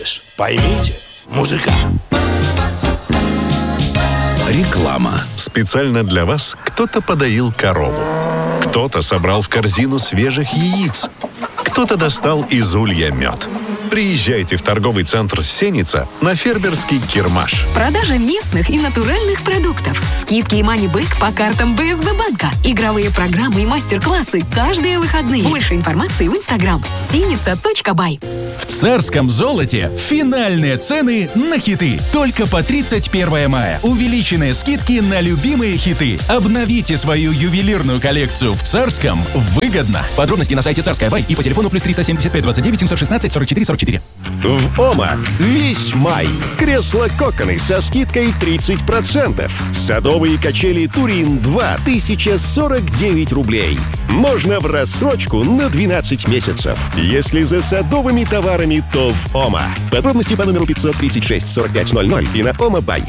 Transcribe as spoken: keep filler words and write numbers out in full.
знаешь. Поймите, мужика. Реклама. Специально для вас кто-то подоил корову. Кто-то собрал в корзину свежих яиц. Кто-то достал из улья мед. Приезжайте в торговый центр «Сеница» на фермерский Кирмаш. Продажа местных и натуральных продуктов. Скидки и мани-бэк по картам бэ эс бэ банка. Игровые программы и мастер-классы каждые выходные. Больше информации в инстаграм сеница точка бай. В царском золоте финальные цены на хиты. Только по тридцать первое мая. Увеличенные скидки на любимые хиты. Обновите свою ювелирную коллекцию в царском выгодно. Подробности на сайте Царская Бай и по телефону плюс триста семьдесят пять двадцать девять семьсот шестнадцать сорок четыре сорок четыре. В ОМА весь май. Кресла-коконы со скидкой тридцать процентов. Садовые качели Турин два тысяча сорок девять рублей. Можно в рассрочку на двенадцать месяцев. Если за садовыми товарами, то в ОМА. Подробности по номеру пятьсот тридцать шесть сорок пять ноль ноль и на ОМА Бай.